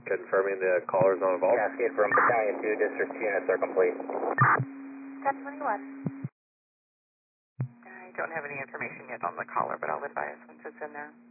Confirming the caller's not involved. Cascade from Battalion 2, District 2 units are complete. 1021. I don't have any information yet on the caller, but I'll advise once it's in there.